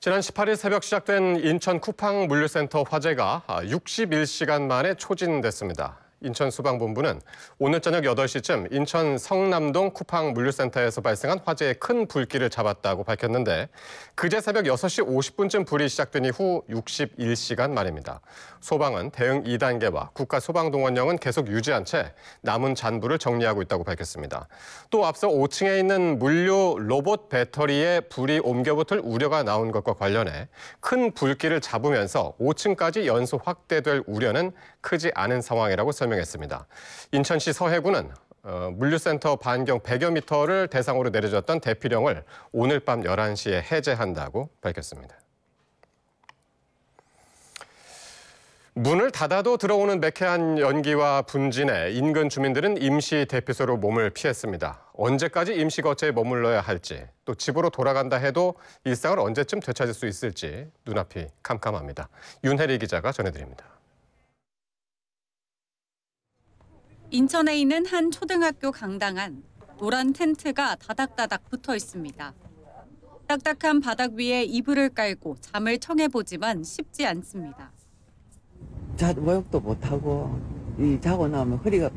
지난 18일 새벽 시작된 인천 쿠팡 물류센터 화재가 61시간 만에 초진됐습니다. 인천소방본부는 오늘 저녁 8시쯤 인천 성남동 쿠팡 물류센터에서 발생한 화재에 큰 불길을 잡았다고 밝혔는데 그제 새벽 6시 50분쯤 불이 시작된 이후 61시간 만입니다. 소방은 대응 2단계와 국가소방동원령은 계속 유지한 채 남은 잔불을 정리하고 있다고 밝혔습니다. 또 앞서 5층에 있는 물류 로봇 배터리에 불이 옮겨붙을 우려가 나온 것과 관련해 큰 불길을 잡으면서 5층까지 연소 확대될 우려는 크지 않은 상황이라고 설명했습니다. 인천시 서해구는 물류센터 반경 100여 미터를 대상으로 내려졌던 대피령을 오늘 밤 11시에 해제한다고 밝혔습니다. 문을 닫아도 들어오는 매캐한 연기와 분진에 인근 주민들은 임시 대피소로 몸을 피했습니다. 언제까지 임시 거처에 머물러야 할지, 또 집으로 돌아간다 해도 일상을 언제쯤 되찾을 수 있을지 눈앞이 캄캄합니다. 윤혜리 기자가 전해드립니다. 인천에 있는 한 초등학교 강당 안, 노란 텐트가 다닥다닥 붙어 있습니다. 딱딱한 바닥 위에 이불을 깔고 잠을 청해보지만 쉽지 않습니다. 모욕도 못하고 자고 나면 허리가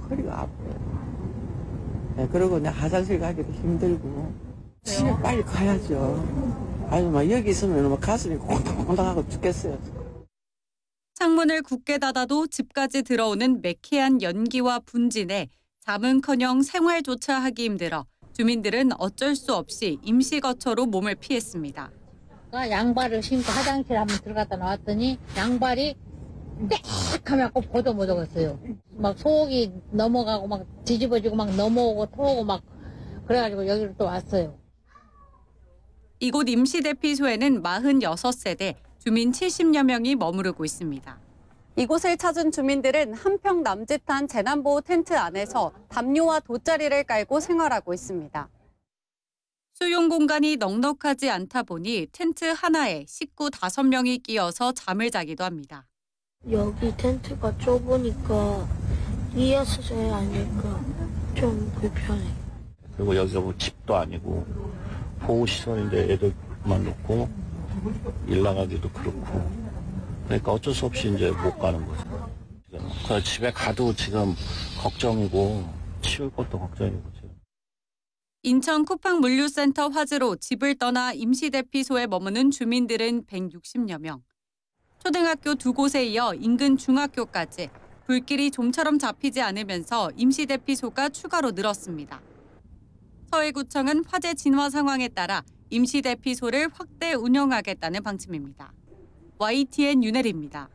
아파요. 네, 그리고 내 화장실 가기도 힘들고 집에 빨리 가야죠. 아주 막 여기 있으면 막 가슴이 콩닥콩닥하고 죽겠어요. 창문을 굳게 닫아도 집까지 들어오는 매캐한 연기와 분진에 잠은커녕 생활조차 하기 힘들어 주민들은 어쩔 수 없이 임시거처로 몸을 피했습니다. 양발을 신고 화장실 한번 들어갔다 나왔더니 양발이 빽하면 꼭 보도 못 오겠어요. 막 속이 넘어가고 막 뒤집어지고 막 넘어오고 토오고 막 그래가지고 여기로 또 왔어요. 이곳 임시대피소에는 46세대 주민 70여 명이 머무르고 있습니다. 이곳을 찾은 주민들은 한평 남짓한 재난보호 텐트 안에서 담요와 돗자리를 깔고 생활하고 있습니다. 수용 공간이 넉넉하지 않다 보니 텐트 하나에 식구 5명이 끼어서 잠을 자기도 합니다. 여기 텐트가 좁으니까 이어서 자야 하니까 좀 불편해. 그리고 여기가 뭐 집도 아니고 보호시설인데 애들만 놓고 일 나가기도 그렇고 그러니까 어쩔 수 없이 이제 못 가는 거죠. 그래서 집에 가도 지금 걱정이고 치울 것도 곳이고 지금. 인천 쿠팡 물류센터 화재로 집을 떠나 임시대피소에 머무는 주민들은 160여 명. 초등학교 2곳에 이어 인근 중학교까지 불길이 좀처럼 잡히지 않으면서 임시대피소가 추가로 늘었습니다. 서해구청은 화재 진화 상황에 따라 임시대피소를 확대 운영하겠다는 방침입니다. YTN 윤혜리입니다.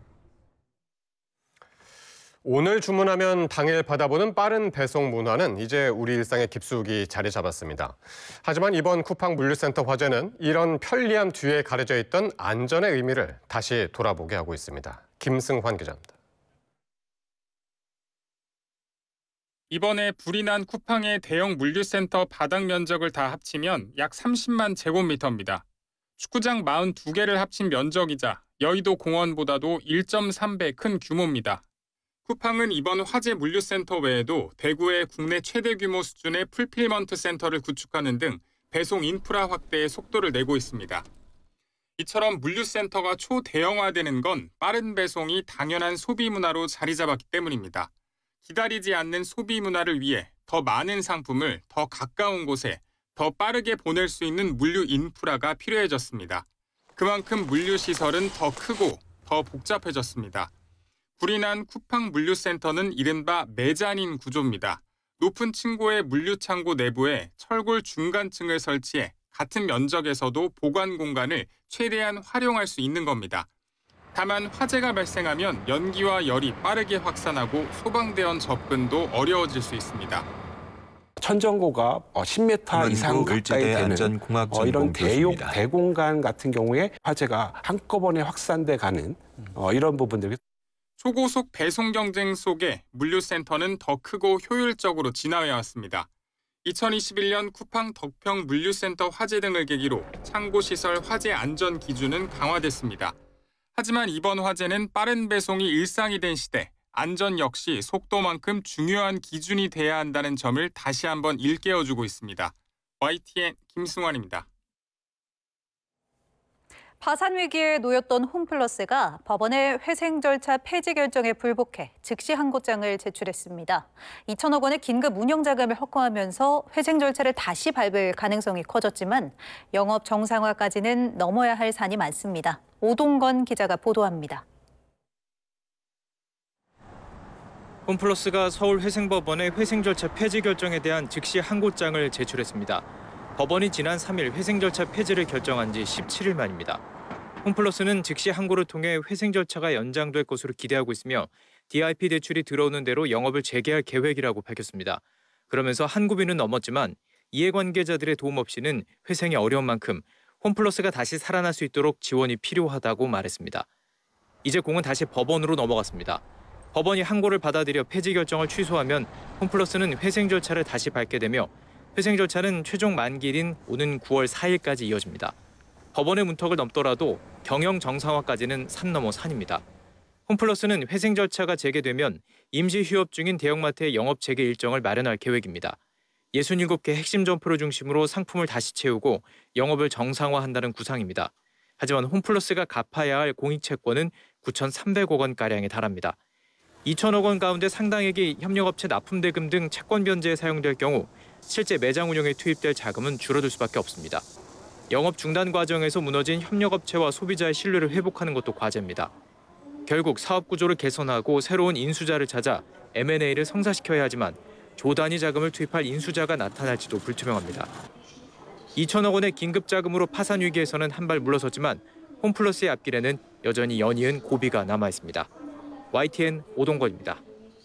오늘 주문하면 당일 받아보는 빠른 배송 문화는 이제 우리 일상에 깊숙이 자리 잡았습니다. 하지만 이번 쿠팡 물류센터 화재는 이런 편리함 뒤에 가려져 있던 안전의 의미를 다시 돌아보게 하고 있습니다. 김승환 기자입니다. 이번에 불이 난 쿠팡의 대형 물류센터 바닥 면적을 다 합치면 약 30만 제곱미터입니다. 축구장 42개를 합친 면적이자 여의도 공원보다도 1.3배 큰 규모입니다. 쿠팡은 이번 화재 물류센터 외에도 대구의 국내 최대 규모 수준의 풀필먼트 센터를 구축하는 등 배송 인프라 확대에 속도를 내고 있습니다. 이처럼 물류센터가 초대형화되는 건 빠른 배송이 당연한 소비 문화로 자리 잡았기 때문입니다. 기다리지 않는 소비 문화를 위해 더 많은 상품을 더 가까운 곳에 더 빠르게 보낼 수 있는 물류 인프라가 필요해졌습니다. 그만큼 물류 시설은 더 크고 더 복잡해졌습니다. 불이 난 쿠팡 물류센터는 이른바 메자닌 구조입니다. 높은 층고의 물류창고 내부에 철골 중간층을 설치해 같은 면적에서도 보관 공간을 최대한 활용할 수 있는 겁니다. 다만 화재가 발생하면 연기와 열이 빠르게 확산하고 소방대원 접근도 어려워질 수 있습니다. 천정고가 10m 이상 가까이 되는 이런 대공간 같은 경우에 화재가 한꺼번에 확산돼 가는 이런 부분들. 초고속 배송 경쟁 속에 물류센터는 더 크고 효율적으로 진화해왔습니다. 2021년 쿠팡 덕평 물류센터 화재 등을 계기로 창고시설 화재 안전 기준은 강화됐습니다. 하지만 이번 화재는 빠른 배송이 일상이 된 시대, 안전 역시 속도만큼 중요한 기준이 돼야 한다는 점을 다시 한번 일깨워주고 있습니다. YTN 김승환입니다. 파산 위기에 놓였던 홈플러스가 법원의 회생 절차 폐지 결정에 불복해 즉시 항고장을 제출했습니다. 2천억 원의 긴급 운영 자금을 확보하면서 회생 절차를 다시 밟을 가능성이 커졌지만 영업 정상화까지는 넘어야 할 산이 많습니다. 오동건 기자가 보도합니다. 홈플러스가 서울회생법원의 회생 절차 폐지 결정에 대한 즉시 항고장을 제출했습니다. 법원이 지난 3일 회생 절차 폐지를 결정한 지 17일 만입니다. 홈플러스는 즉시 항고를 통해 회생 절차가 연장될 것으로 기대하고 있으며 DIP 대출이 들어오는 대로 영업을 재개할 계획이라고 밝혔습니다. 그러면서 한고비는 넘었지만 이해관계자들의 도움 없이는 회생이 어려운 만큼 홈플러스가 다시 살아날 수 있도록 지원이 필요하다고 말했습니다. 이제 공은 다시 법원으로 넘어갔습니다. 법원이 항고를 받아들여 폐지 결정을 취소하면 홈플러스는 회생 절차를 다시 밟게 되며 회생 절차는 최종 만기일인 오는 9월 4일까지 이어집니다. 법원의 문턱을 넘더라도 경영 정상화까지는 산 넘어 산입니다. 홈플러스는 회생 절차가 재개되면 임시 휴업 중인 대형마트의 영업 재개 일정을 마련할 계획입니다. 67개 핵심 점포를 중심으로 상품을 다시 채우고 영업을 정상화한다는 구상입니다. 하지만 홈플러스가 갚아야 할 공익채권은 9,300억 원가량에 달합니다. 2천억 원 가운데 상당액이 협력업체 납품대금 등 채권 변제에 사용될 경우 실제 매장 운영에 투입될 자금은 줄어들 수밖에 없습니다. 영업 중단 과정에서 무너진 협력업체와 소비자의 신뢰를 회복하는 것도 과제입니다. 결국 사업 구조를 개선하고 새로운 인수자를 찾아 M&A를 성사시켜야 하지만 조 단위 자금을 투입할 인수자가 나타날지도 불투명합니다. 2천억 원의 긴급 자금으로 파산 위기에서는 한 발 물러섰지만 홈플러스의 앞길에는 여전히 연이은 고비가 남아 있습니다. YTN 오동건입니다.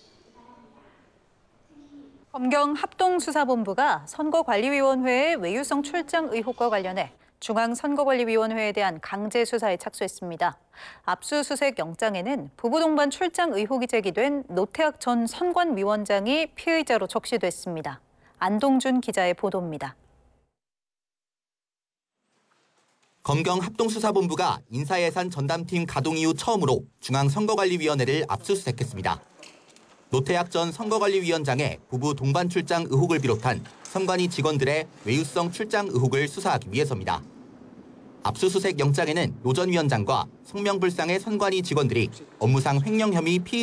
검경 합동수사본부가 선거관리위원회의 외유성 출장 의혹과 관련해 중앙선거관리위원회에 대한 강제 수사에 착수했습니다. 압수수색 영장에는 부부 동반 출장 의혹이 제기된 노태학 전 선관위원장이 피의자로 적시됐습니다. 안동준 기자의 보도입니다. 검경 합동수사본부가 인사예산 전담팀 가동 이후 처음으로 중앙선거관리위원회를 압수수색했습니다. 노태학 전 선거관리위원장의 부부 동반 출장 의혹을 비롯한 선관위 직원들의 외유성 출장 의혹을 수사하기 위해서입니다. 압수수색 영장에는 노 전 위원장과 성명불상의 선관위 직원들이 업무상 횡령 혐의 피의